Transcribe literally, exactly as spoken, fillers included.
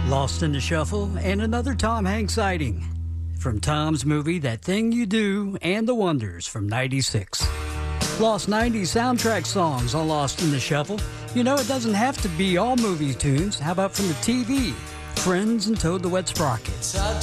Lost in the Shuffle, and another Tom Hanks sighting. From Tom's movie That Thing You Do and The Wonders from ninety-six. Lost nineties soundtrack songs on Lost in the Shuffle. You know, it doesn't have to be all movie tunes. How about from the T V? Friends and Toad the Wet Sprocket.